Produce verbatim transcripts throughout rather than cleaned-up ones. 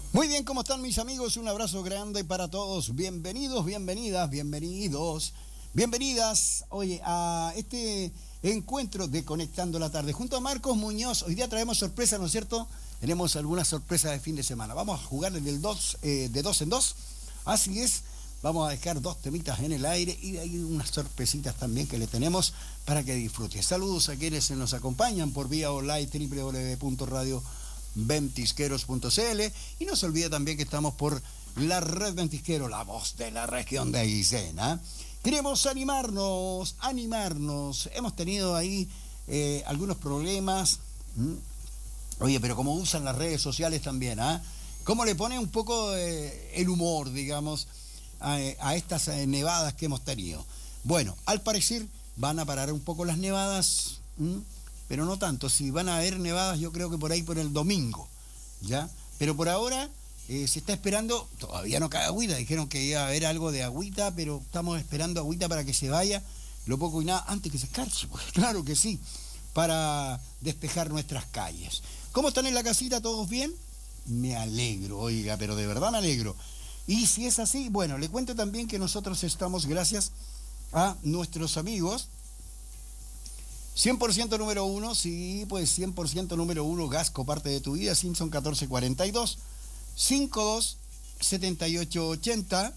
Muy bien, ¿cómo están mis amigos? Un abrazo grande para todos. Bienvenidos, bienvenidas, bienvenidos, bienvenidas, oye, a este encuentro de Conectando la Tarde. Junto a Marcos Muñoz, hoy día traemos sorpresa, ¿no es cierto? Tenemos algunas sorpresas de fin de semana. Vamos a jugar del dos, eh, de dos en dos. Así es, vamos a dejar dos temitas en el aire y hay unas sorpresitas también que le tenemos para que disfrute. Saludos a quienes nos acompañan por vía online doble u doble u doble u punto radio ventisqueros punto c l y no se olvide también que estamos por la red Ventisquero, la voz de la región de Aysén. Queremos animarnos, animarnos. Hemos tenido ahí eh, algunos problemas. ¿Mm? Oye, pero como usan las redes sociales también, ¿ah? ¿eh? ¿Cómo le pone un poco eh, el humor, digamos, a, a estas eh, nevadas que hemos tenido? Bueno, al parecer van a parar un poco las nevadas. ¿Mm? Pero no tanto, si van a haber nevadas yo creo que por ahí por el domingo, ¿ya? Pero por ahora eh, se está esperando, todavía no cae agüita, dijeron que iba a haber algo de agüita, pero estamos esperando agüita para que se vaya, lo poco y nada, antes que se escarche, pues claro que sí, para despejar nuestras calles. ¿Cómo están en la casita? ¿Todos bien? Me alegro, oiga, pero de verdad me alegro. Y si es así, bueno, le cuento también que nosotros estamos gracias a nuestros amigos, cien por ciento número uno, sí, pues cien por ciento número uno, Gasco, parte de tu vida, Simpson catorce cuarenta y dos, cincuenta y dos, setenta y ocho ochenta,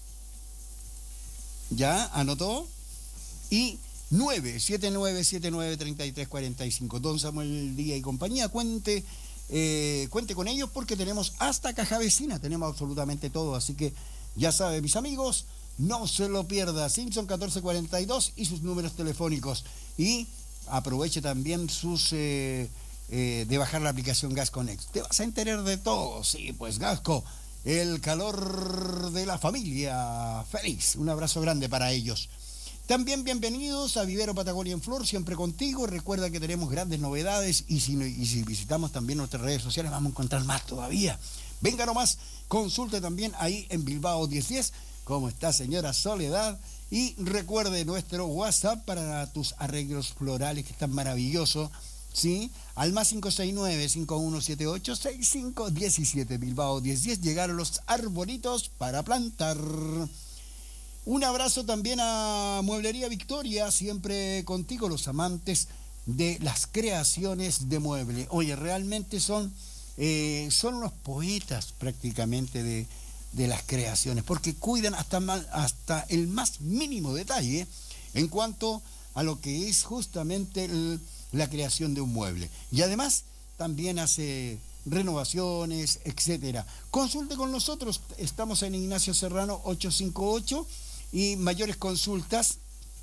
ya, anotó, y nueve siete nueve siete nueve tres tres cuatro cinco, Don Samuel Díaz y compañía, cuente, eh, cuente con ellos porque tenemos hasta caja vecina, tenemos absolutamente todo, así que ya sabe, mis amigos, no se lo pierda, Simpson catorce cuarenta y dos y sus números telefónicos, y aproveche también sus eh, eh, de bajar la aplicación Gasco Next. Te vas a enterar de todo. Sí, pues Gasco, el calor de la familia feliz. Un abrazo grande para ellos. También bienvenidos a Vivero Patagonia en Flor, siempre contigo. Recuerda que tenemos grandes novedades y si, y si visitamos también nuestras redes sociales vamos a encontrar más todavía. Venga nomás, consulte también ahí en Bilbao diez diez. ¿Cómo está, señora Soledad? Y recuerde nuestro WhatsApp para tus arreglos florales, que están maravillosos, ¿sí? Al más cinco seis nueve, cinco uno siete ocho, seis cinco uno siete, Bilbao diez diez, llegaron los arbolitos para plantar. Un abrazo también a Mueblería Victoria, siempre contigo, los amantes de las creaciones de mueble. Oye, realmente son, eh, son unos poetas prácticamente de... de las creaciones, porque cuidan hasta, mal, hasta el más mínimo detalle en cuanto a lo que es justamente el, la creación de un mueble. Y además también hace renovaciones, etcétera. Consulte con nosotros, estamos en Ignacio Serrano ochocientos cincuenta y ocho y mayores consultas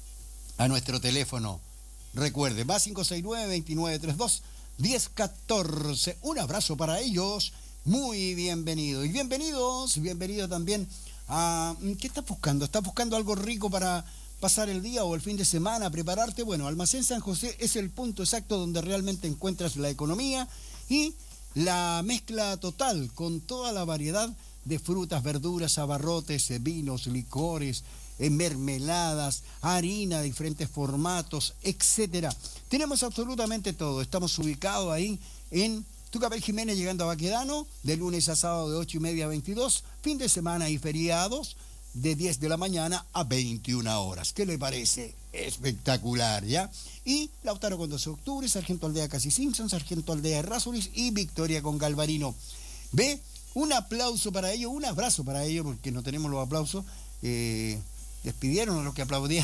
a nuestro teléfono. Recuerde, más cinco seis nueve, veintinueve treinta y dos, diez catorce. Un abrazo para ellos. Muy bienvenido. Y bienvenidos, bienvenido también a... ¿Qué estás buscando? ¿Estás buscando algo rico para pasar el día o el fin de semana, prepararte? Bueno, Almacén San José es el punto exacto donde realmente encuentras la economía y la mezcla total con toda la variedad de frutas, verduras, abarrotes, vinos, licores, mermeladas, harina de diferentes formatos, etcétera. Tenemos absolutamente todo. Estamos ubicados ahí en Tucapel Jiménez, llegando a Baquedano, de lunes a sábado de ocho y media a veintidós, fin de semana y feriados de diez de la mañana a veintiuna horas. ¿Qué le parece? Espectacular, ¿ya? Y Lautaro con doce de octubre, Sargento Aldea Casi Simpson, Sargento Aldea Errázuriz y Victoria con Galvarino. ¿Ve? Un aplauso para ellos, un abrazo para ellos, porque no tenemos los aplausos. Eh, despidieron a los que aplaudían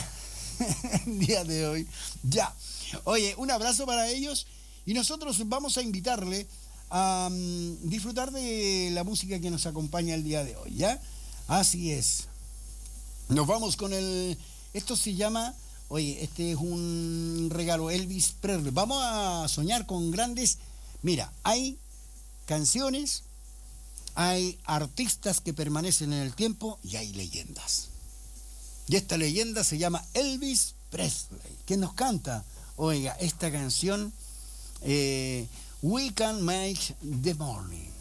el día de hoy. Ya. Oye, un abrazo para ellos. Y nosotros vamos a invitarle a um, disfrutar de la música que nos acompaña el día de hoy, ¿ya? Así es. Nos vamos con el... Esto se llama... Oye, este es un regalo, Elvis Presley. Vamos a soñar con grandes... Mira, hay canciones, hay artistas que permanecen en el tiempo y hay leyendas. Y esta leyenda se llama Elvis Presley. ¿Quién nos canta? Oiga, esta canción... Eh, We Can Make the Morning.